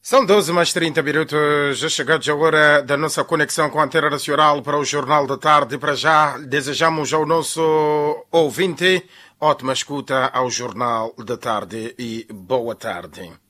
São 12 mais 30 minutos, já chegamos a hora da nossa conexão com a Antena Nacional para o Jornal da Tarde. E para já, desejamos ao nosso ouvinte ótima escuta ao Jornal da Tarde e boa tarde.